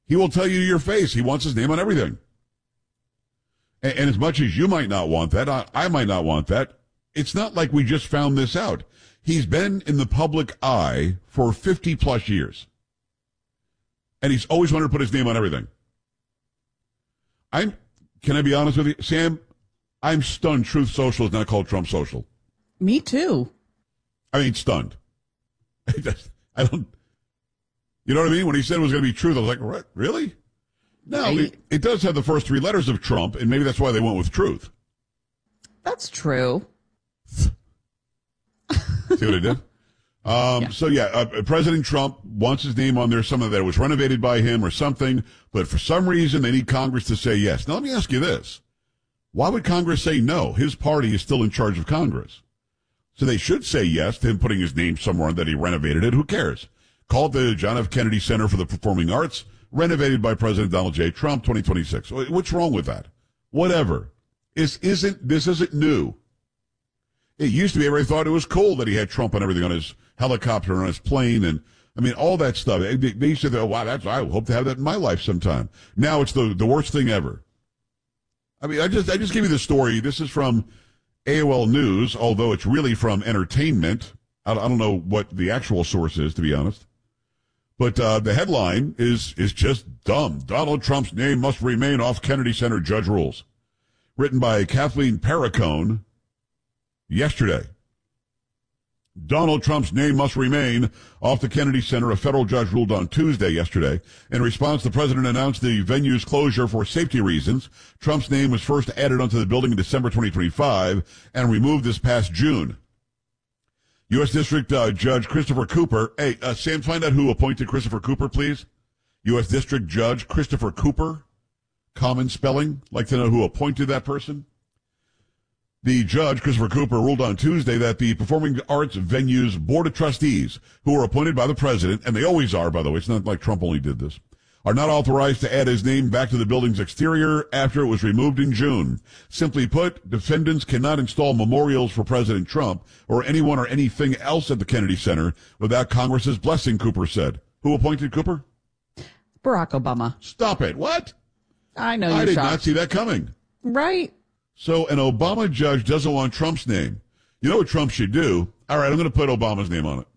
He will tell you to your face he wants his name on everything. And as much as you might not want that, I might not want that, it's not like we just found this out. He's been in the public eye for 50 plus years. And he's always wanted to put his name on everything. Can I be honest with you, Sam? I'm stunned Truth Social is not called Trump Social. Me too. I mean, stunned. I don't, you know what I mean? When he said it was going to be Truth, I was like, what? Really? No, Right. it does have the first three letters of Trump, and maybe that's why they went with Truth. That's true. See what I did? Yeah. So, President Trump wants his name on there, something that was renovated by him or something, but for some reason they need Congress to say yes. Now, let me ask you this. Why would Congress say no? His party is still in charge of Congress. So they should say yes to him putting his name somewhere that he renovated it. Who cares? Call it the John F. Kennedy Center for the Performing Arts, renovated by President Donald J. Trump, 2026. What's wrong with that? Whatever. This isn't new. It used to be everybody thought it was cool that he had Trump on everything, on his helicopter, on his plane, and I mean all that stuff. They used to think, oh, wow, I hope to have that in my life sometime. Now it's the worst thing ever. I mean, I just gave you the story. This is from AOL News, although it's really from Entertainment. I don't know what the actual source is, to be honest. But the headline is just dumb. Donald Trump's name must remain off Kennedy Center, judge rules. Written by Kathleen Perricone yesterday. Donald Trump's name must remain off the Kennedy Center. A federal judge ruled on Tuesday yesterday. In response, the president announced the venue's closure for safety reasons. Trump's name was first added onto the building in December 2025 and removed this past June. U.S. District Judge Christopher Cooper. Hey, Sam, find out who appointed Christopher Cooper, please. U.S. District Judge Christopher Cooper. Common spelling. Like to know who appointed that person. The judge, Christopher Cooper, ruled on Tuesday that the Performing Arts Venue's Board of Trustees, who are appointed by the president, and they always are, by the way, it's not like Trump only did this, are not authorized to add his name back to the building's exterior after it was removed in June. Simply put, defendants cannot install memorials for President Trump or anyone or anything else at the Kennedy Center without Congress's blessing, Cooper said. Who appointed Cooper? Barack Obama. Stop it. What? I know you're I did shocked. not see that coming. Right. So an Obama judge doesn't want Trump's name. You know what Trump should do? All right, I'm going to put Obama's name on it.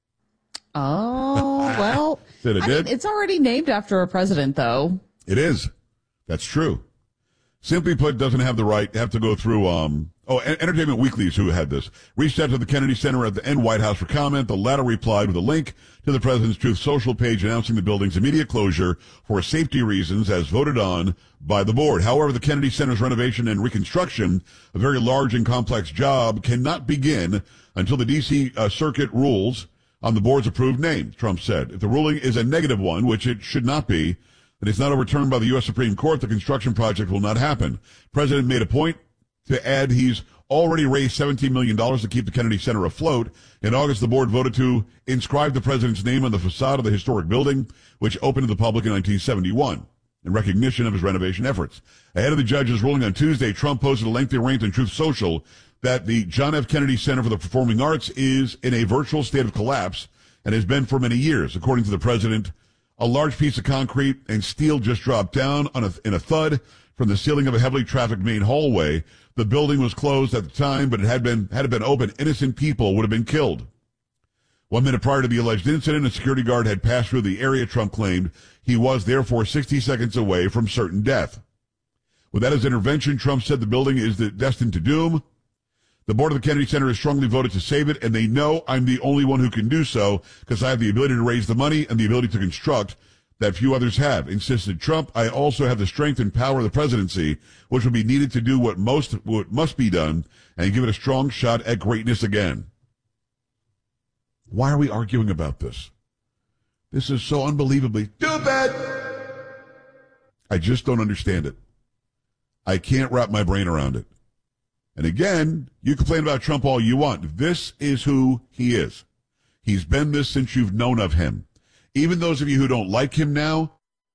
Oh, well, Did it I did? mean, it's already named after a president, though. It is. That's true. Simply put, doesn't have the right, have to go through, Entertainment Weekly is who had this. Reached out to the Kennedy Center and White House for comment. The latter replied with a link to the president's Truth Social page announcing the building's immediate closure for safety reasons as voted on by the board. However, the Kennedy Center's renovation and reconstruction, a very large and complex job, cannot begin until the D.C. Circuit rules on the board's approved name, Trump said. If the ruling is a negative one, which it should not be, and it's not overturned by the U.S. Supreme Court, the construction project will not happen. The president made a point to add he's already raised $17 million to keep the Kennedy Center afloat. In August, the board voted to inscribe the president's name on the facade of the historic building, which opened to the public in 1971, in recognition of his renovation efforts. Ahead of the judge's ruling on Tuesday, Trump posted a lengthy rant on Truth Social that the John F. Kennedy Center for the Performing Arts is in a virtual state of collapse and has been for many years. According to the president, a large piece of concrete and steel just dropped down in a thud from the ceiling of a heavily trafficked main hallway. The building was closed at the time, but had it been open, innocent people would have been killed. 1 minute prior to the alleged incident, a security guard had passed through the area. Trump claimed he was therefore 60 seconds away from certain death. Without his intervention, Trump said the building is destined to doom. The board of the Kennedy Center has strongly voted to save it, and they know I'm the only one who can do so because I have the ability to raise the money and the ability to construct that few others have, insisted Trump. I also have the strength and power of the presidency, which will be needed to do what must be done and give it a strong shot at greatness again. Why are we arguing about this? This is so unbelievably stupid. I just don't understand it. I can't wrap my brain around it. And again, you complain about Trump all you want. This is who he is. He's been this since you've known of him. Even those of you who don't like him now,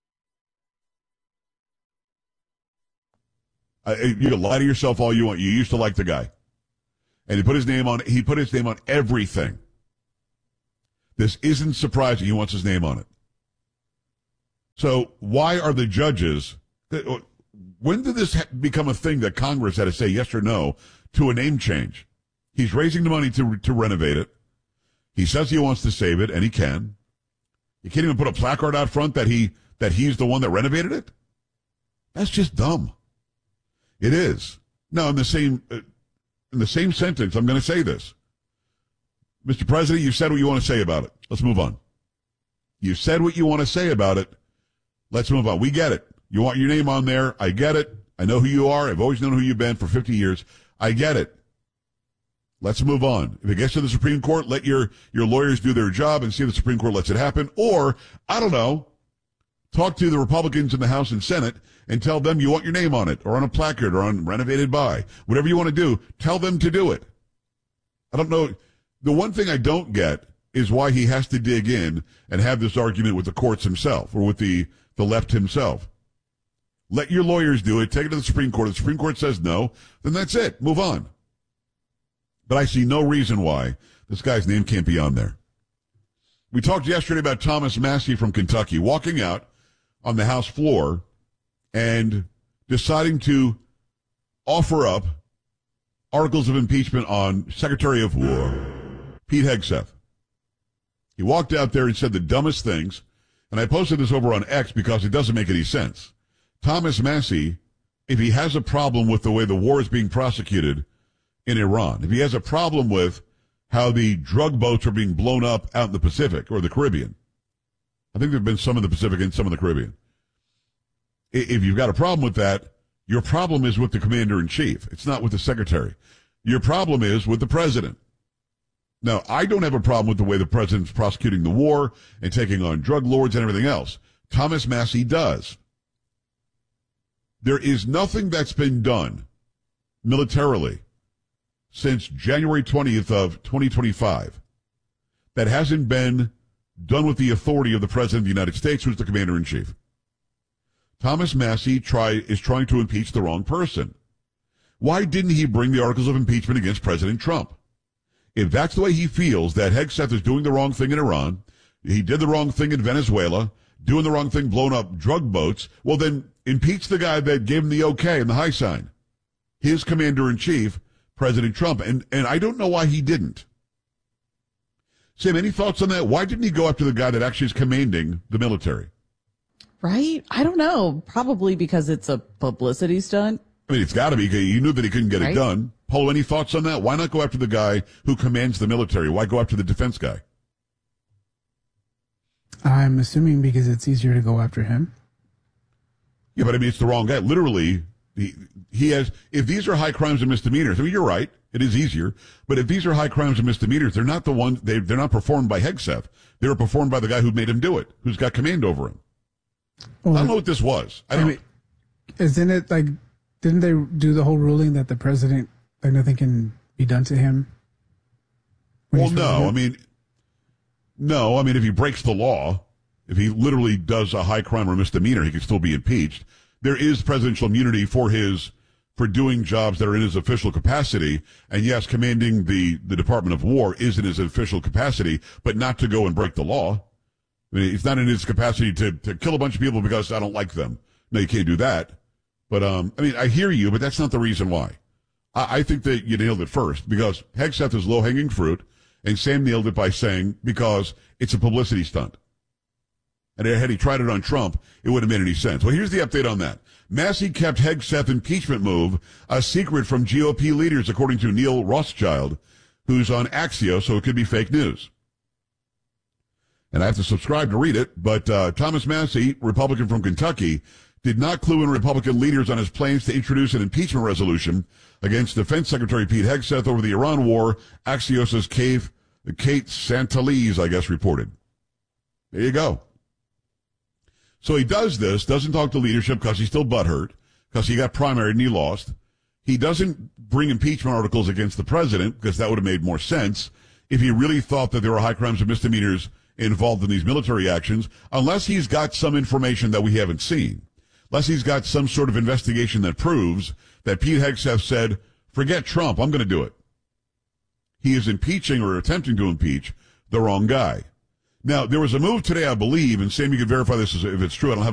you can lie to yourself all you want. You used to like the guy. And he put his name on everything. This isn't surprising. He wants his name on it. So why are the judges, when did this become a thing that Congress had to say yes or no to a name change? He's raising the money to renovate it. He says he wants to save it, and he can. You can't even put a placard out front that he's the one that renovated it? That's just dumb. It is. Now, in the same sentence, I'm going to say this. Mr. President, you said what you want to say about it. Let's move on. You said what you want to say about it. Let's move on. We get it. You want your name on there. I get it. I know who you are. I've always known who you've been for 50 years. I get it. Let's move on. If it gets to the Supreme Court, let your lawyers do their job and see if the Supreme Court lets it happen. Or, I don't know, talk to the Republicans in the House and Senate and tell them you want your name on it or on a placard or on renovated by. Whatever you want to do, tell them to do it. I don't know. The one thing I don't get is why he has to dig in and have this argument with the courts himself or with the left himself. Let your lawyers do it. Take it to the Supreme Court. If the Supreme Court says no, then that's it. Move on. But I see no reason why this guy's name can't be on there. We talked yesterday about Thomas Massie from Kentucky walking out on the House floor and deciding to offer up articles of impeachment on Secretary of War Pete Hegseth. He walked out there and said the dumbest things, and I posted this over on X because it doesn't make any sense. Thomas Massie, if he has a problem with the way the war is being prosecuted in Iran, if he has a problem with how the drug boats are being blown up out in the Pacific or the Caribbean, I think there have been some in the Pacific and some in the Caribbean. If you've got a problem with that, your problem is with the commander-in-chief. It's not with the secretary. Your problem is with the president. Now, I don't have a problem with the way the president's prosecuting the war and taking on drug lords and everything else. Thomas Massie does. There is nothing that's been done militarily since January 20th of 2025 that hasn't been done with the authority of the President of the United States, who's the Commander-in-Chief. Thomas Massie is trying to impeach the wrong person. Why didn't he bring the articles of impeachment against President Trump? If that's the way he feels, that Hegseth is doing the wrong thing in Iran, he did the wrong thing in Venezuela, doing the wrong thing, blowing up drug boats, well then impeach the guy that gave him the okay and the high sign. His commander-in-chief, President Trump. And I don't know why he didn't. Sam, any thoughts on that? Why didn't he go after the guy that actually is commanding the military? Right? I don't know. Probably because it's a publicity stunt. I mean, it's got to be. He knew that he couldn't get it done. Paulo, any thoughts on that? Why not go after the guy who commands the military? Why go after the defense guy? I'm assuming because it's easier to go after him. Yeah, but I mean, it's the wrong guy. Literally, he has, if these are high crimes and misdemeanors, I mean, you're right. It is easier. But if these are high crimes and misdemeanors, they're not the ones, they're not performed by Hegseth. They were performed by the guy who made him do it, who's got command over him. Well, I don't know what this was. I mean, isn't it like, didn't they do the whole ruling that the president, like nothing can be done to him? Well, no. I mean, if he breaks the law, if he literally does a high crime or misdemeanor, he can still be impeached. There is presidential immunity for doing jobs that are in his official capacity. And yes, commanding the Department of War is in his official capacity, but not to go and break the law. I mean, it's not in his capacity to kill a bunch of people because I don't like them. No, you can't do that. But, I mean, I hear you, but that's not the reason why. I think that you nailed it first because Hegseth is low-hanging fruit, and Sam nailed it by saying because it's a publicity stunt. And had he tried it on Trump, it wouldn't have made any sense. Well, here's the update on that. Massie kept Hegseth impeachment move a secret from GOP leaders, according to Neil Rothschild, who's on Axios, so it could be fake news. And I have to subscribe to read it, but Thomas Massie, Republican from Kentucky, did not clue in Republican leaders on his plans to introduce an impeachment resolution against Defense Secretary Pete Hegseth over the Iran war, Axios' Kate Santalese, I guess, reported. There you go. So he does this, doesn't talk to leadership because he's still butthurt, because he got primaried and he lost. He doesn't bring impeachment articles against the president, because that would have made more sense if he really thought that there were high crimes and misdemeanors involved in these military actions, unless he's got some information that we haven't seen. Unless he's got some sort of investigation that proves that Pete Hegseth said, forget Trump, I'm going to do it. He is impeaching or attempting to impeach the wrong guy. Now, there was a move today, I believe, and Sam, you can verify this if it's true. I don't have